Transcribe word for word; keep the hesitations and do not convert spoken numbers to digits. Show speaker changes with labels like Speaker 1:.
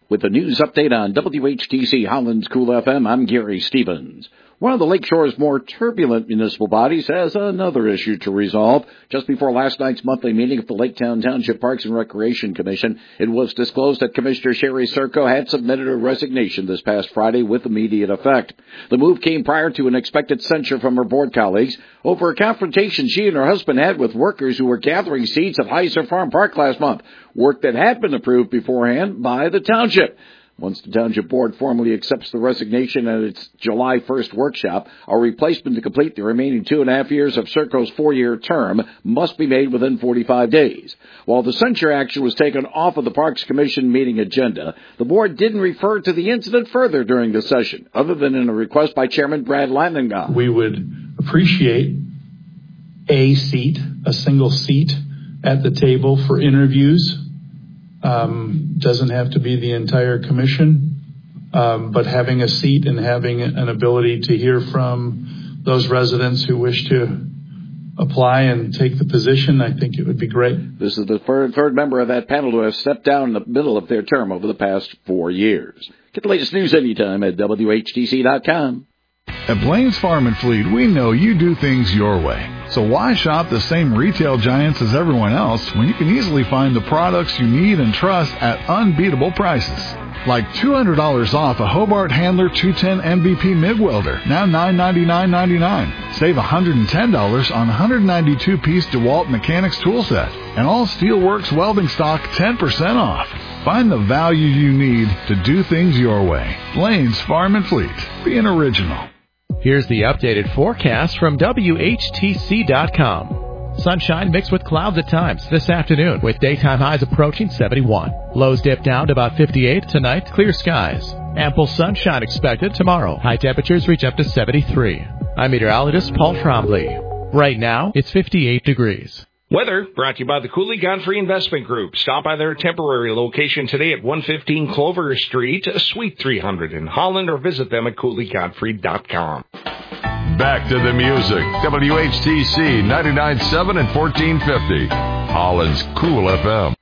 Speaker 1: With the news update on W H T C Holland's Cool F M, I'm Gary Stevens. One of the Lakeshore's more turbulent municipal bodies has another issue to resolve. Just before last night's monthly meeting of the Laketown Township Parks and Recreation Commission, it was disclosed that Commissioner Sherry Serco had submitted a resignation this past Friday with immediate effect. The move came prior to an expected censure from her board colleagues over a confrontation she and her husband had with workers who were gathering seeds at Heiser Farm Park last month, work that had been approved beforehand by the township. Once the Township Board formally accepts the resignation at its July first workshop, a replacement to complete the remaining two and a half years of Serco's four-year term must be made within forty-five days. While the censure action was taken off of the Parks Commission meeting agenda, the Board didn't refer to the incident further during the session, other than in a request by Chairman Brad Lanninga.
Speaker 2: We would appreciate a seat, a single seat at the table for interviews. Um, doesn't have to be the entire commission, um, but having a seat and having an ability to hear from those residents who wish to apply and take the position, I think it would be great.
Speaker 1: This is the third, third member of that panel to have stepped down in the middle of their term over the past four years. Get the latest news anytime at W H T C dot com.
Speaker 3: At Blaine's Farm and Fleet, we know you do things your way. So why shop the same retail giants as everyone else when you can easily find the products you need and trust at unbeatable prices? Like two hundred dollars off a Hobart Handler two ten M V P MIG welder, now nine ninety-nine ninety-nine. Save one hundred ten dollars on one hundred ninety-two piece DeWalt Mechanics tool set. And all Steelworks welding stock ten percent off. Find the value you need to do things your way. Blaine's Farm and Fleet. Be an original.
Speaker 4: Here's the updated forecast from W H T C dot com. Sunshine mixed with clouds at times this afternoon, with daytime highs approaching seventy-one. Lows dip down to about fifty-eight. Tonight, clear skies. Ample sunshine expected tomorrow. High temperatures reach up to seventy-three. I'm meteorologist Paul Trombley. Right now, it's fifty-eight degrees.
Speaker 5: Weather brought to you by the Cooley Godfrey Investment Group. Stop by their temporary location today at one fifteen Clover Street, Suite three hundred in Holland, or visit them at Cooley Godfrey dot com.
Speaker 6: Back to the music. W H T C ninety-nine point seven and fourteen fifty. Holland's Cool F M.